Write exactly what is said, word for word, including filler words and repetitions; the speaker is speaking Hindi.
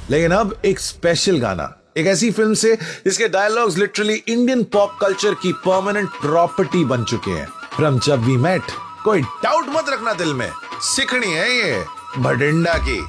लेकिन अब एक स्पेशल गाना, एक ऐसी फिल्म से जिसके dialogues literally Indian pop culture की परमानेंट प्रॉपर्टी बन चुके हैं। फ्रॉम जब वी मेट, कोई डाउट मत रखना दिल में, सीखनी है ये भटिंडा की।